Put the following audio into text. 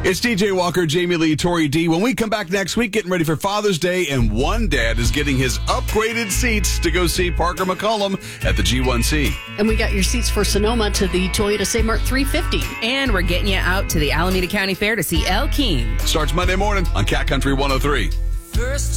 It's DJ Walker, Jamie Lee, Tori D. When we come back next week, getting ready for Father's Day, and one dad is getting his upgraded seats to go see Parker McCollum at the G1C. And we got your seats for Sonoma to the Toyota St. 350. And we're getting you out to the Alameda County Fair to see El King. Starts Monday morning on Cat Country 103.